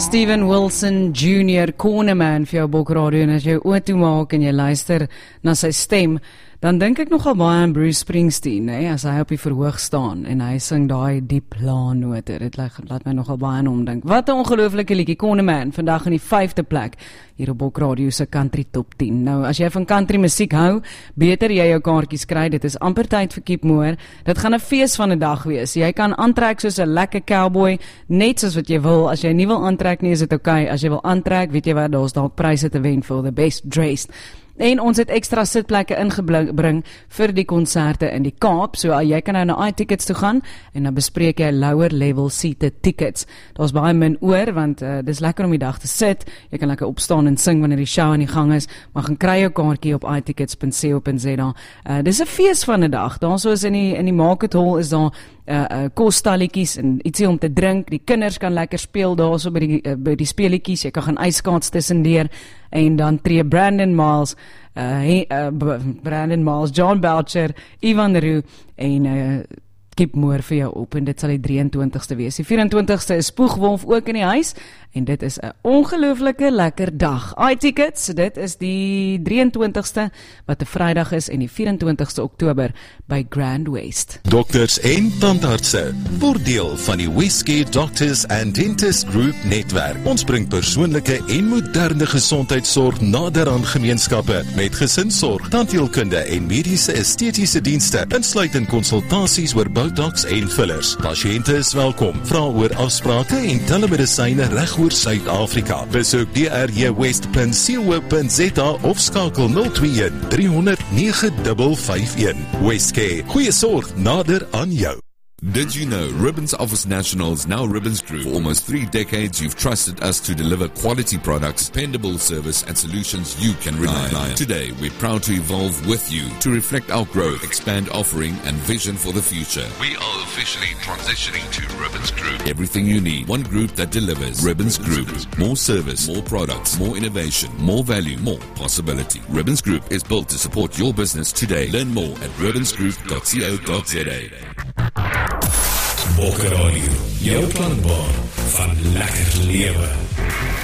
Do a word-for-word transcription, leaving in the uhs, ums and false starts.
Steven Wilson Junior Cornerman vir jou Bokradio, en as jy oor toe maak en jy luister na sy stem, dan dink ek nogal baie aan Bruce Springsteen, nee, as hy op die verhoog staan en hy sing daai diep lae note. Dit laat, laat my nogal baie aan hom dink. Wat 'n ongelooflike liedjie, Cornerman, vandag in die vyfde plek hier op Bokradio se Country Top tien. Nou, as jy van country musiek hou, beter jy jou kaartjies kry. Dit is amper tyd vir Keep Moore. Dit gaan 'n fees van 'n dag wees. Jy kan aantrek soos 'n lekker cowboy, net soos wat jy wil. As jy nie wil aantrek nie, is dit oukei. As jy wil aantrek, weet jy wat, daar's dalk pryse te wen vir the best dressed. En ons het ekstra sitplekke ingebring vir die konserte in die Kaap, so jy kan nou na iTickets toe gaan en dan bespreek jy lower level seated tickets. Daar's baie min oor, want uh, dis lekker om die dag te sit, jy kan lekker opstaan en sing wanneer die show aan die gang is, maar gaan kry jou kaartjie op i tickets dot co dot za. Uh, dis 'n fees van 'n dag, daar soos in die, in die market hall is daar Uh, uh, kostalletjies en ietsie om te drink, die kinders kan lekker speel daar so by die, uh, by die speletjies, jy kan gaan ijskaats tussendeur, en dan tree Brandon Miles, uh, he, uh, Brandon Miles, John Belcher, Ivan Roux en uh, Keep Moore vir jou op, en dit sal die drieëntwintigste wees. Die vyf-en-twintigste is Spoegwolf ook in die huis, en dit is 'n ongelooflike lekker dag. iTickets, dit is die drieëntwintigste wat 'n Vrydag is, en die vyf-en-twintigste Oktober by Grand West. Dokters en tandartse word deel van die Westcare Doctors and Dentists Group netwerk. Ons bring persoonlike en moderne gesondheidsorg nader aan gemeenskappe met gesinsorg, tandheelkunde en mediese estetiese dienste, insluitend konsultasies oor Botox en fillers. Pasiënte is welkom. Vra oor afsprake en telemedisyne reg oor Suid-Afrika. Besoek d r j west dot co dot za of skakel nul twee een drie honderd nege vyf vyf een. Westcare, goeie sorg nader aan jou. Did you know Ribbons Office National is now Ribbons Group? For almost three decades, you've trusted us to deliver quality products, dependable service, and solutions you can rely on. Today, we're proud to evolve with you to reflect our growth, expand offering, and vision for the future. We are officially transitioning to Ribbons Group. Everything you need, one group that delivers. Ribbons Group. More service, more products, more innovation, more value, more possibility. Ribbons Group is built to support your business today. Learn more at ribbons group dot co dot za. Bokradio, jou klankbaan van lekker lewe.